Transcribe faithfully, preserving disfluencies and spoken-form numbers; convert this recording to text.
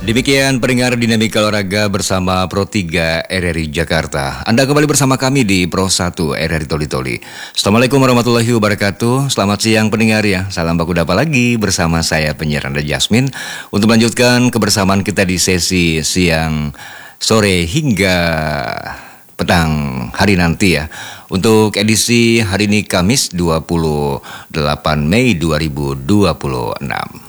Demikian pendengar Dinamika Olahraga bersama Pro tiga R R I Jakarta. Anda kembali bersama kami di Pro satu R R I Toli Toli. Assalamualaikum warahmatullahi wabarakatuh. Selamat siang pendengar ya. Salam baku dapa lagi bersama saya penyiar Anda Jasmine untuk melanjutkan kebersamaan kita di sesi siang, sore hingga petang hari nanti ya. Untuk edisi hari ini Kamis dua puluh delapan Mei dua ribu dua puluh enam.